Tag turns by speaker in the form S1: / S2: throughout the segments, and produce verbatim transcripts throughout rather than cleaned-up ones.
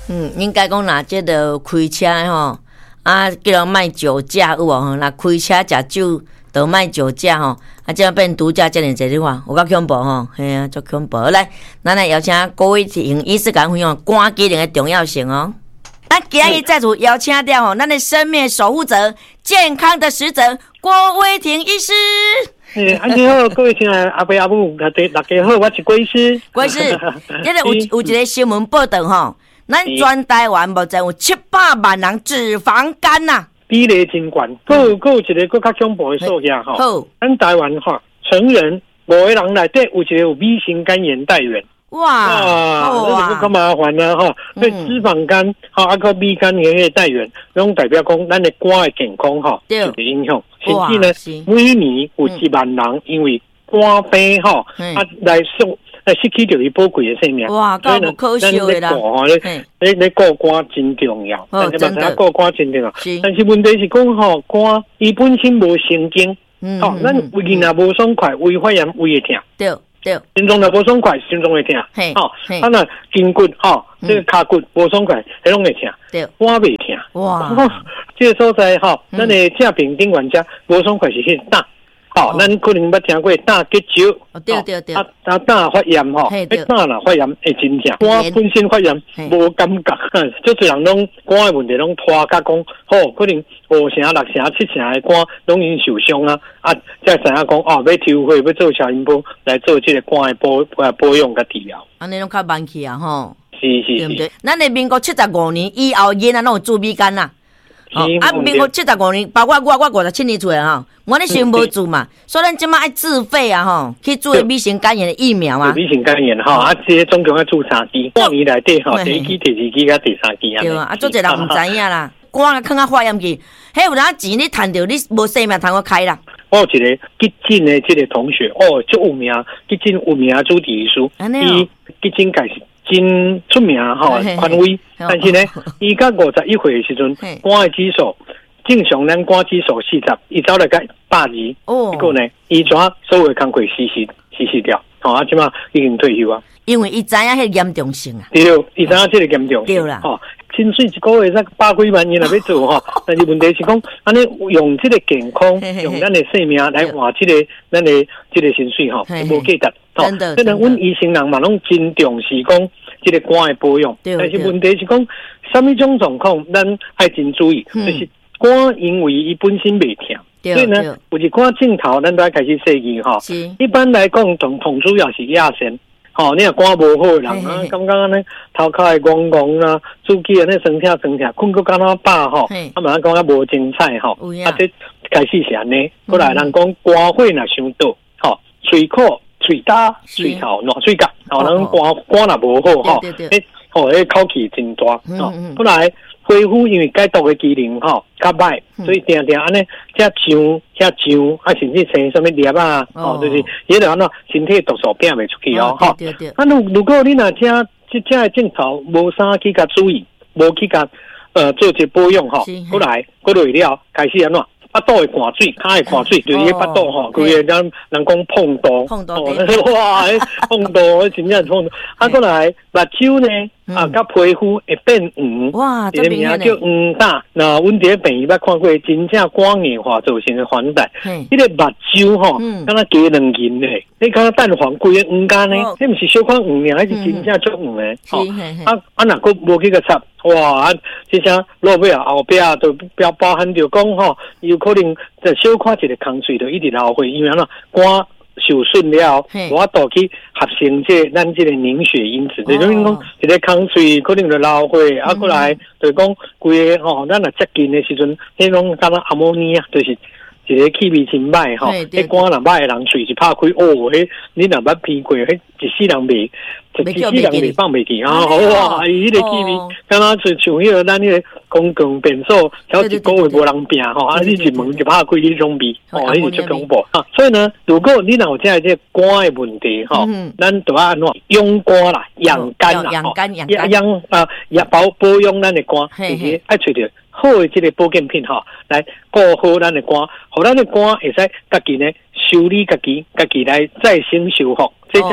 S1: 嗯，应该讲若即个开车吼，啊，叫人卖酒驾有无吼？若开车食酒，都卖酒驾吼，啊，这样变毒驾遮尔济，你看有够恐怖吼，嘿啊，足恐怖。来，咱来邀请郭伟霆医师讲分享肝机能的重要性哦。咱今日再次邀请到吼，咱的生命守护者、健康的使者郭伟霆医师。
S2: 诶，安尼好，各位亲爱阿伯阿母，大家大家好，我是郭医师。
S1: 郭医师，这个有有一个新闻报道吼，咱全台湾目前有七百万人脂肪肝呐、啊，
S2: 比例真高。够够一个更较恐怖的数字吼。好，咱台湾哈成人五个人内底有一个有 B 型肝炎带源。哇，哇，这个较麻烦啦吼，所以脂肪肝吼，啊个 B 肝炎的带源，拢代表讲咱的肝的健康吼受到影响。甚至呢，每年有一万人因为肝病吼，啊来送来失去掉伊宝贵的生命。
S1: 哇，够不可惜的啦！
S2: 你你顾肝真重要，但是嘛，咱顾肝真重要。但是问题是讲吼，肝伊本身无神经，吼，咱胃若无爽快，胃发炎胃会痛。对。对，心脏若无爽快，心脏会痛。吼，啊那筋骨吼，这个骹骨无爽快，迄拢会痛。对，肝袂痛。哇，这个所在吼，咱的正病顶原者无爽快是迄胆。吼，咱可能捌听过胆结石。对对对。啊啊胆发炎吼，迄胆若发炎会真痛。肝本身发炎无感觉，足侪人拢肝的问题拢拖甲讲，吼，可能五成、六成、七成的肝拢已经受伤啊。啊，才知影讲哦，要抽血要做超音波来做这个肝的保保保养甲治疗。
S1: 安尼拢较慢去啊，吼。
S2: 是是是。对不对？
S1: 咱的民国七十五年以后，囡仔拢有猪鼻肝呐。哦、啊！民国七十五年，包括我，我五十七年出来哈，我咧先无做嘛，所以咱即马爱自费啊吼，去做 B 型肝炎的疫苗啊。
S2: B 型肝炎哈，啊，这些总共要做三支，半年内底吼，第一期、第二期甲第三期啊。
S1: 对啊，啊，做侪人唔知影啦，肝啊囥啊发炎去，迄有哪钱你赚着，你无性命通我开啦。
S2: 我有一个急诊的这个同学，哦，足有名，急诊有名主治医师，伊急诊界是真出名吼，权威。但是呢，伊到五十一岁的时阵，肝的指数正常，咱肝指数四十，伊走来个百二，哦，结果呢，伊怎所有的工课实施实施掉，吼，啊，即马已经退休啊。
S1: 因为伊知影迄严重性啊。
S2: 对，伊知影这个严重性。对啦，吼，薪水一个月才百几万，伊若要做吼，但是问题是讲，安尼用这个健康，用咱的生命来换这个咱的这个薪水吼，无价值。真的，所以呢，阮医生人嘛拢真重视讲这个肝的保养，但是问题是讲，什么种状况咱爱真注意，嗯、就是肝因为伊本身袂痛，所以呢，有一肝镜头咱都要开始设计哈。一般来讲，同同主要是亚痫，吼、哦，你若肝无好的人啊，感觉安尼头壳会戆戆啊，主机安尼酸痛酸痛，困个敢若饱吼，啊嘛讲啊无精彩吼，啊这开始是安尼，过来人讲肝火若伤倒，吼、哦，喙口。嘴大、嘴头、烂嘴角，吼，咱肝肝若无好吼，诶，吼，迄口气真大，吼。本来皮肤因为解毒的机能吼较歹，所以定定安尼，遮痒、遐痒，啊，甚至生什么粒啊，吼，就是迄个安怎身体毒素变袂出去哦，吼。啊，如如果你若遮即遮的镜头无啥去甲注意，无去甲呃做一保养吼，过来过来了开始安怎？巴肚会寒水，骹会寒水，就是迄巴肚吼，规个咱人讲碰刀，碰刀，哇，碰刀，真正碰刀。啊，过来目睭呢，啊，甲皮肤会变黄，哇，这个名叫黄疸。那阮伫病院捌看过真正肝硬化造成的反弹，迄个目睭吼，敢若加两斤嘞，你敢若蛋黄规个黄干呢？迄毋是小可黄尔，迄是真正足黄诶。吼，啊啊，若个无去个擦。哇！啊，即像落尾啊，后壁啊，都包包含着讲吼，有可能在小可一个空水，就一直流血，因为安怎肝受损了，无法度去合成这咱这个凝血因子，就是讲一个空水可能就流血，啊，过来就是讲规个吼，咱若接近的时阵，迄种敢若阿摩尼啊，就是。一个气味真歹吼，迄肝若歹的人喙是拍开，哦，迄你若捌闻过，迄一世人袂，一世人袂放袂记啊！哇，伊迄个气味，敢若就像迄个咱迄个公共便所，超一个月无人拼吼，啊，你一门就拍开迄种味，哦，迄是足恐怖啊！所以呢，如果你若有这个肝的问题吼，咱就要安怎养肝啦，养肝啦，养肝养养啊，也保保养咱的肝，就是爱找着。好的这个保健品吼，来顾好咱的肝，互咱的肝会使家己呢修理家己，家己来再生修复，这才是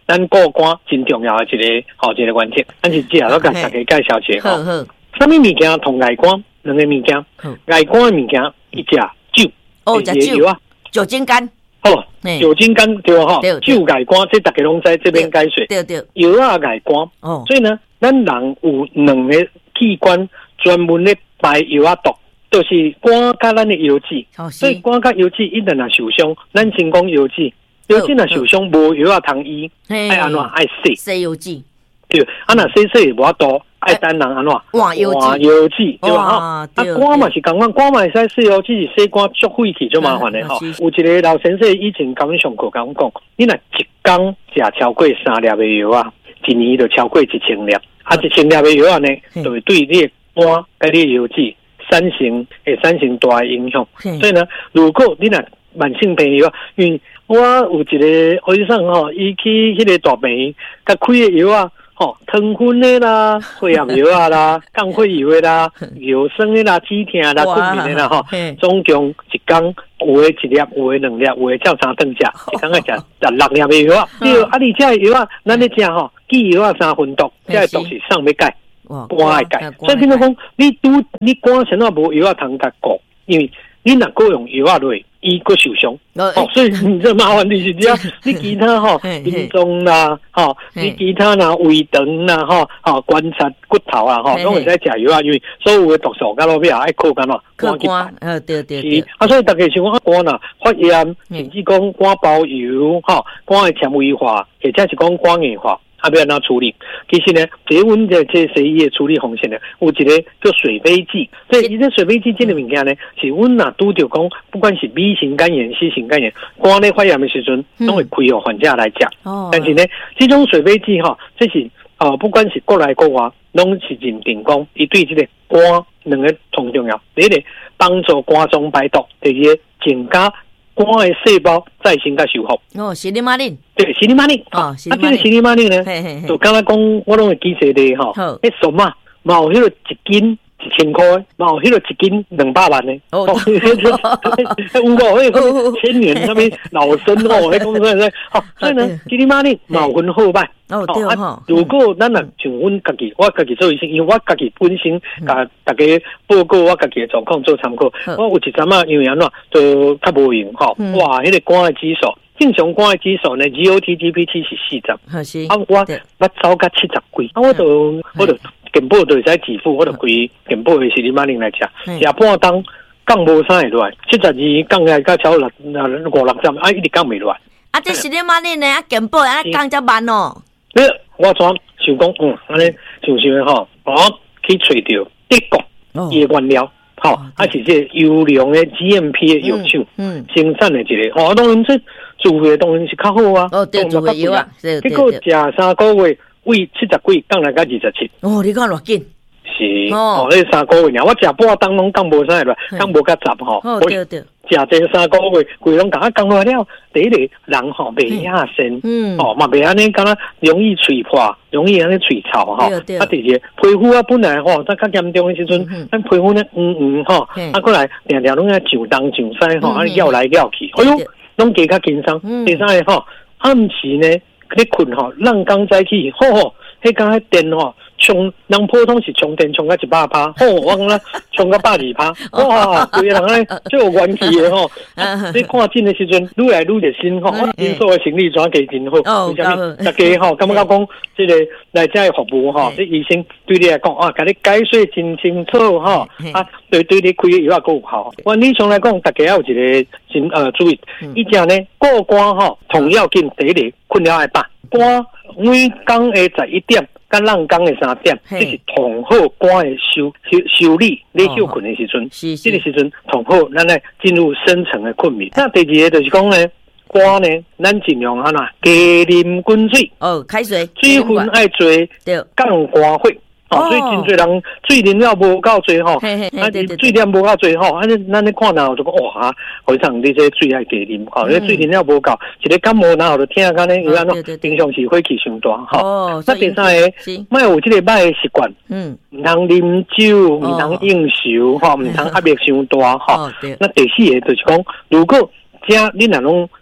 S2: 咱过肝真重要的一个吼一个原则，咱是只要甲大家介绍一下吼。什么物件同癌肝两个物件？癌肝的物件一只酒，
S1: 哦，食酒啊，酒精肝。
S2: 哦，酒精肝对吧？哈，酒癌肝，这大家拢在这边解说。
S1: 对对，
S2: 药啊癌肝。哦，所以呢，咱人有两个器官专门咧排药啊毒，就是肝甲咱的腰子。哦，所以肝甲腰子一旦若受伤，咱先讲腰子，腰子若受伤无药啊通医，爱安怎爱洗
S1: 洗腰子。
S2: 对，啊若洗洗无多。爱等人安怎
S1: 换腰子，
S2: 腰子对吧？啊，肝嘛是共款，肝嘛会使洗腰子，是洗肝足废气就麻烦的吼。有一个老先生以前甲阮上课甲阮讲，你若一工食超过三粒的药啊，一年就超过一千粒，啊一千粒的药啊呢，就会对你的肝甲你的腰子产生会产生大的影响。所以呢，如果你若慢性病药，因为我有一个医生吼，伊去迄个大病院，甲开的药啊。吼，糖分的啦，血压药啊啦，降血药的啦，腰酸的啦，止痛啦，困眠的啦，吼，总共一工有的一粒，有的两粒，有的照三顿食，一工要食十六粒的药啊。对，啊，你这药啊，咱咧食吼，记药啊三分毒，这毒是上要解，肝的解。所以变做讲，你拄你肝现在无药啊通甲顾，因为你若够用药啊落。伊个受伤，哦，所以你这麻烦就是只要你其他吼心脏啦，吼，你其他啦胃肠啦，吼，吼观察骨头啊，吼，拢会使食药啊，因为所有的毒素甲落尾还靠干咯，
S1: 肝去排，呃，对对对，
S2: 啊，所以大家想讲肝呐发炎，甚至讲肝包油，吼，肝的纤维化，或者是讲肝硬化。啊，要安怎处理？其实呢，这阮的这西医的处理方式呢，有一个叫水飞剂。所以，伊这水飞剂这个物件呢，是阮若拄着讲，不管是 B 型肝炎、C 型肝炎，肝咧发炎的时阵，拢会开予患者来食。哦。但是呢，这种水飞剂哈，这是啊、呃，不管是国内国外，拢是认定讲，伊对这个肝两个同重要。第一个帮助肝脏排毒，第二个增加。肝的细胞再生甲修复。
S1: 哦，西利马林。
S2: 对，西利马林。哦，啊，这个西利马林呢，就刚才讲，我拢会记实的吼。好。迄什么？嘛有迄个一斤一千块，嘛有迄个一斤两百万呢。哦。有个迄个千年那边老生吼，迄公司在。哦，所以呢，西利马林嘛有分好歹。
S1: 哦，对哈。
S2: 如果咱若像阮家己，我家己做医生，因为我家己本身甲大家报告我家己的状况做参考。我有一阵啊，因为安怎都较无用吼。哇，迄个肝的指数，正常肝的指数呢 ，G O T G P T 是四十。是。啊，我我走甲七十几，啊，我就我就健保就会使支付，我就开健保的西利马林来食，食半当降无啥会落来，七十二降来甲超六五六十，啊，一直降袂落来。
S1: 啊，这西利马林呢，啊，健保啊降遮慢哦。
S2: 诶，我怎想讲，嗯，安尼想想诶吼，我去找着德国伊诶原料，吼，啊是这优良诶 G M P 诶药厂，嗯，生产诶一个，吼，当然这做诶当然是较好啊，
S1: 哦，对，做诶药啊，
S2: 结果食三个月，胃七十几降来到二十七，
S1: 哦，你看偌紧，
S2: 是，哦，迄三个月尔，我食半当拢降无啥个，降无甲十吼，
S1: 哦，对对。
S2: 食这三个月，规拢甲我讲落了。第一个人吼袂亚身，嗯，哦嘛袂安尼，敢若容易喙破，容易安尼喙臭吼。啊，第二皮肤啊本来吼，咱较严重的时阵，咱皮肤呢黄黄吼，啊过来定定拢爱上东上西吼，啊绕来绕去，哎呦，拢加较轻松。第三个吼，暗时呢咧困吼，人刚早起，吼吼，迄刚迄电吼。充人普通是充电充到一百趴，吼，我讲啦，充到百二趴，哇，规个人咧最有元气的吼。你看诊的时阵，愈来愈热心吼，我听说的行李转给真好。为什么？大家吼，感觉讲这个来这服务吼，这医生对你来讲啊，甲你解说真清楚吼，啊，对对你开药啊够好。我理想来讲，大家要有一个真呃注意，以前呢，过关吼，同要紧第一个困了爱饱，关每工的十一点。甲人工的三点，这是同好肝的修修修理，咧休困的时阵，这个时阵同好，咱来进入深层的困眠。那第二个就是讲呢，肝呢，咱尽量安怎加啉滚水，
S1: 哦，开水，
S2: 水分爱多，对，降肝血。哦，所以真侪人水啉了无够多吼，啊，水量无够多吼，啊，你咱咧看哪就讲哇，好像你这水爱加啉，吼，你水啉了无够，一个感冒然后就听讲咧，有安怎平常时火气伤大吼。那第三个，莫有这个歹的习惯，嗯，唔通啉酒，唔通应酬，吼，唔通压力伤大，吼。那第四个就是讲，如果家你若拢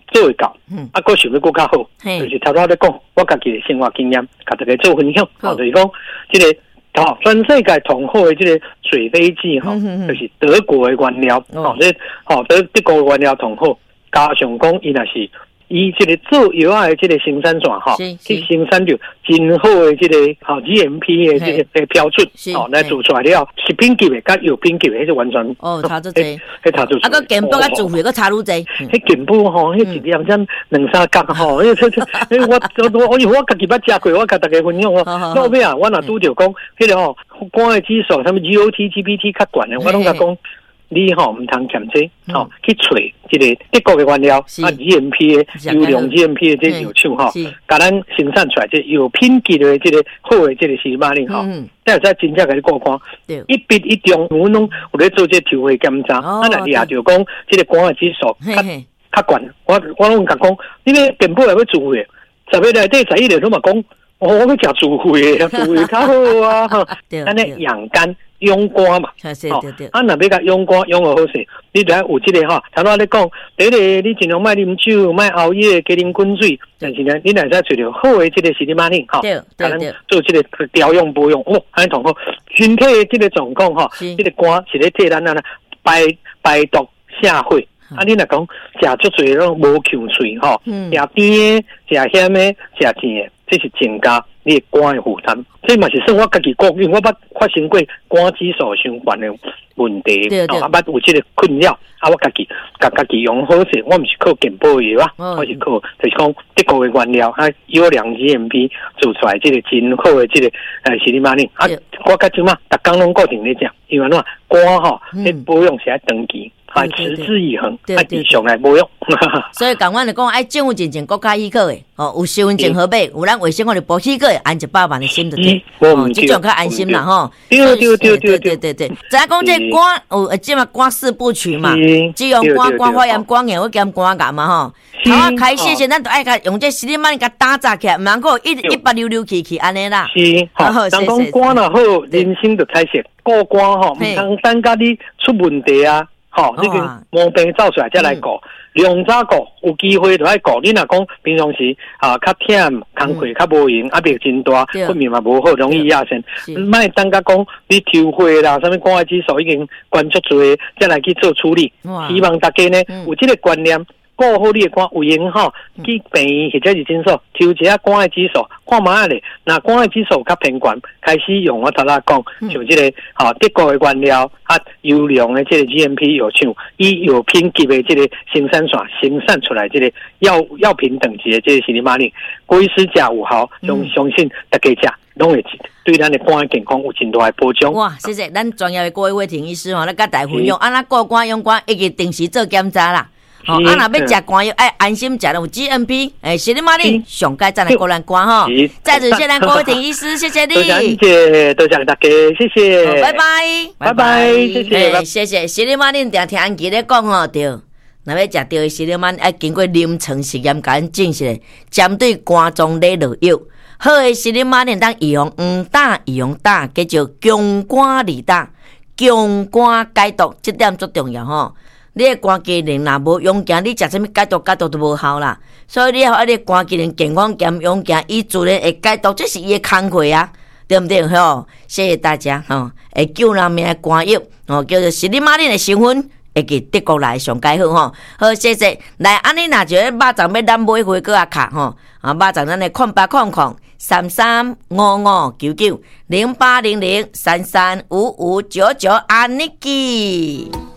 S2: 做会到，嗯，啊，佫想要佫较好，就是头头咧讲，我家己的生活经验，甲大家做分享，哦，就是讲，这个哦，全世界同好的这个水飞机哈，就是德国的原料，哦，这哦德德国的原料同好，加上讲伊若是。伊这个做药啊的这个生产线哈，去生产着真好的这个哈 G M P 的这个标准，哦来做出来了，食品级的甲药品级的，迄是完全
S1: 哦差足济，
S2: 迄差足济。
S1: 啊，个健保甲自费个差愈济，
S2: 迄健保吼，迄一两针两三角吼，迄迄我我我我家己捌食过，我甲大家分享哦。到尾啊，我若拄着讲，迄个吼肝的指数，什么 G O T、G P T 较悬的，我拢甲讲。你吼唔通欠这，吼、嗯、去找这个德国的原料，啊 G M P 的优良 G M P 的这药厂吼，甲咱生产出来这有品质的这个好的这个西马令吼，再再真正甲你过关，一笔一中，我拢有咧做这抽血检查，啊那你也就讲这个肝的指数较较悬，我我拢甲讲，你咧根本来要做血，十个内底十一个都嘛讲，我要食做血的，做血较好啊，哈，咱咧养肝。养肝嘛，哦，啊，若要甲养肝养好好势，你就要有这个哈。头先你讲，第一个你尽量莫啉酒，莫熬夜，加啉滚水。但是呢，你若再找着好的这个西利马令哈，才能做这个调养保养哦，安尼同好。身体的这个状况哈，这个肝是咧替咱啊排排毒下血。啊，你若讲食足侪拢无呛水吼，食甜的、食咸的、食甜的，这是增加你的肝的负担。这嘛是算我家己讲，因为我捌发生过肝指数相关的问题，啊，捌有这个困扰，啊，我家己家家己用好势，我毋是靠健保药啊，我是靠就是讲德国的原料啊，优良 G M P 做出来这个真好的这个呃西利马令啊，我甲即嘛逐工拢固定咧食，因为喏肝吼，你保养是爱长期。还持之以恒，还继续来保养。
S1: 所以讲，阮就讲，爱政府真正国家许可的，哦，有身份证好买，有咱卫生我就保许可的，安一百万的心就对，哦，这种较安心啦，吼。
S2: 对对对对
S1: 对对对。咱讲这肝，有即嘛肝四部曲嘛，只用肝肝发炎、肝炎，我兼肝癌嘛，吼。头啊开始先，咱都爱甲用这西利马甲打杂起来，唔通个一一百溜溜气气安尼啦。
S2: 是，好，人讲肝若好，人生就开始顾肝吼，唔通等甲你出问题啊。吼，你跟毛病走出来再来顾，量早顾，有机会就爱顾。你若讲平常时啊，较忝，工课较无闲，压力真大，睡眠嘛无好，容易亚身。莫等甲讲你抽血啦，什么肝癌指数已经关注做，再来去做处理。希望大家呢有这个观念。顾好你的肝有闲吼，去病院或者是诊所抽一下肝的指数，看嘛咧。那肝的指数较偏悬，开始用我头仔讲，像这个吼德国的原料啊，优良的这个 G M P 药厂，以药品级的这个生产线生产出来这个药药品等级的这个西利马令，贵师价有效，相相信大家食拢会对咱的肝的健康有真大的保障。
S1: 哇，谢谢咱专业的郭伟霆医师吼，咱甲大家分享，安那顾肝用肝，一直定时做检查啦。哦，啊，若要食肝药，爱安心食有 G M P， 诶，西利马令上届再来顾咱肝吼。再次谢谢郭伟霆医师，谢谢你。
S2: 多谢多谢大家，谢谢。
S1: 拜拜，
S2: 拜拜，谢谢，
S1: 谢谢。西利马令定听安吉咧讲吼，对，若要食对的西利马令，爱经过临床实验甲咱证实，针对肝脏内落药，好的西利马令当预防黄疸、预防胆，叫做强肝利胆、强肝解毒，这点最重要吼。你的肝机能若无勇健，你食什么解毒解毒都无效啦。所以你要你的肝机能健康兼勇健，伊自然会解毒，这是伊的工课啊，对不对？吼，谢谢大家吼，会救人命的肝药吼，叫做西利马令的成分，会记德国来上解好吼。好，谢谢。来，安尼若就肉粽要咱买回个啊卡吼，啊肉粽咱来看八看看三三五五九九零八零零三三五五九九安尼记。